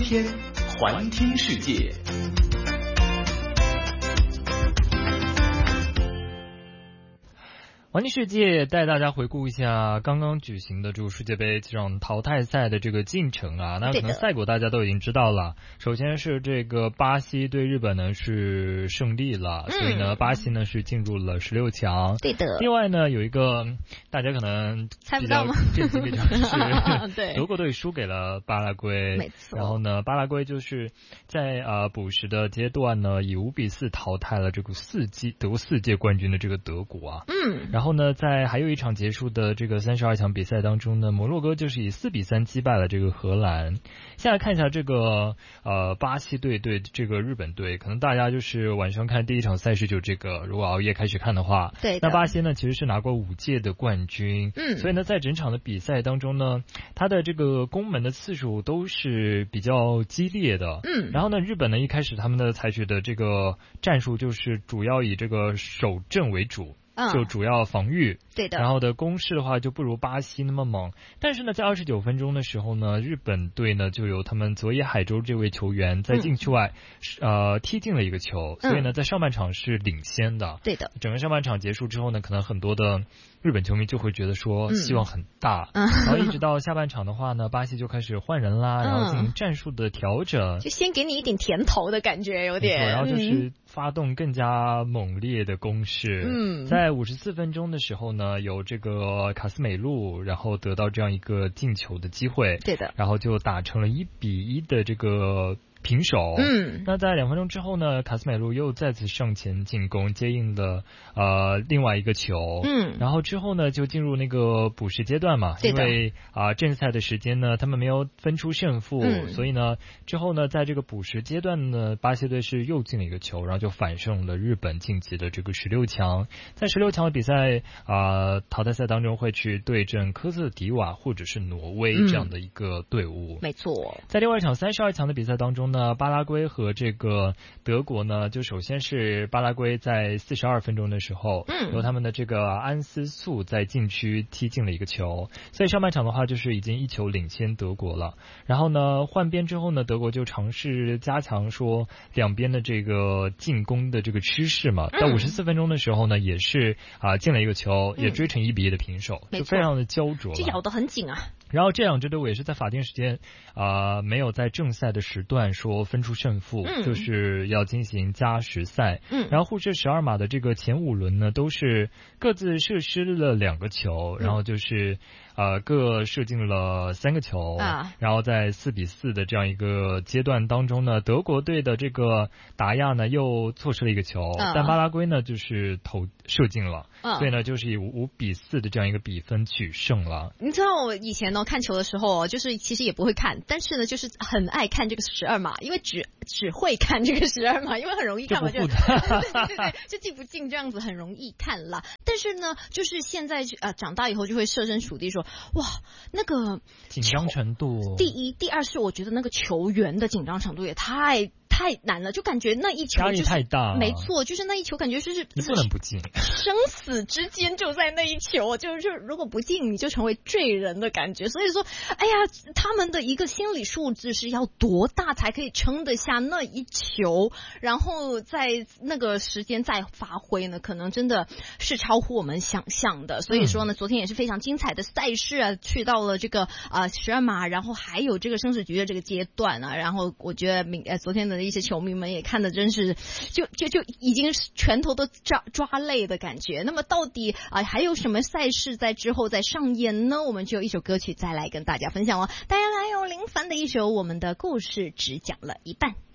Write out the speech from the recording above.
天环听世界。 环境世界带大家回顾一下刚刚举行的这个世界杯这场淘汰赛的这个进程啊。那可能赛果大家都已经知道了，首先是这个巴西对日本呢是胜利了，所以呢巴西呢是进入了16强。 对的。 另外呢有一个大家可能猜不到吗？ 震惊的就是对， 德国队输给了巴拉圭， 没错。 然后呢巴拉圭就是在补时的阶段呢以5-4淘汰了这个得过4届冠军的这个德国啊。然后呢，在还有一场结束的这个32强比赛当中呢，摩洛哥就是以4-3击败了这个荷兰。现在看一下这个巴西队对这个日本队，可能大家就是晚上看第一场赛事就这个，如果熬夜开始看的话， 对的。 那巴西呢其实是拿过5届的冠军，所以呢在整场的比赛当中呢，他的这个攻门的次数都是比较激烈的。然后呢，日本呢一开始他们的采取的这个战术就是主要以这个守阵为主。就主要防御， 对的。 然后的攻势的话就不如巴西那么猛，但是呢，在29分钟的时候呢，日本队呢就有他们佐野海洲这位球员在禁区外，踢进了一个球，所以呢，在上半场是领先的。 对的。 整个上半场结束之后呢，可能很多的日本球迷就会觉得说希望很大，然后一直到下半场的话呢，巴西就开始换人啦，然后进行战术的调整， 就先给你一点甜头的感觉，有点。 然后就是发动更加猛烈的攻势。在54分钟的时候呢，有这个卡斯美路，然后得到这样一个进球的机会， 对的， 然后就打成了1-1的这个平手。那在2分钟之后呢，卡斯美路又再次上前进攻，接应了另外一个球。然后之后呢就进入那个补时阶段嘛，因为正赛的时间呢他们没有分出胜负，所以呢之后呢在这个补时阶段呢，巴西队是又进了一个球，然后就反胜了日本，晋级的这个16强。在16强的比赛淘汰赛当中会去对阵科特迪瓦或者是挪威这样的一个队伍。 没错。 在另外一场32强的比赛当中呢，巴拉圭和这个德国呢，就首先是巴拉圭在42分钟的时候，由他们的这个安斯素在禁区踢进了一个球，所以上半场的话就是已经1球领先德国了。然后呢换边之后呢，德国就尝试加强说两边的这个进攻的这个趋势嘛，到54分钟的时候呢也是进了一个球，也追成1-1的平手，就非常的焦灼了， 就咬得很紧啊。 然后这两支队伍也是在法定时间没有在正赛的时段说分出胜负，就是要进行加时赛。然后互射12码的这个前5轮呢都是各自射失了2个球，然后就是各射进了3个球，然后在4-4的这样一个阶段当中呢，德国队的这个达亚呢又错失了1个球，但巴拉圭呢就是射进了，所以呢就是以5-4的这样一个比分取胜了。 你知道我以前呢看球的时候，就是其实也不会看，但是呢就是很爱看这个12码，因为只会看这个12码，因为很容易看嘛，就对，就记不进这样子很容易看啦。但是呢就是现在长大以后就会设身处地说，哇，那个紧张程度， 第一第二是我觉得那个球员的紧张程度也太难了，就感觉那一球压力太大， 没错，就是那一球感觉就是你不能不进， 生死之间就在那一球，就是如果不进你就成为罪人的感觉。所以说哎呀，他们的一个心理素质是要多大才可以撑得下那一球，然后在那个时间再发挥呢，可能真的是超乎我们想象的。所以说呢昨天也是非常精彩的赛事啊，去到了这个12码，然后还有这个生死局的这个阶段啊，然后我觉得昨天的一些球迷们也看的真是就已经拳头都抓累的感觉。那么到底还有什么赛事在之后再上演呢？我们就有一首歌曲再来跟大家分享哦。当然还有林凡的一首《我们的故事只讲了一半》。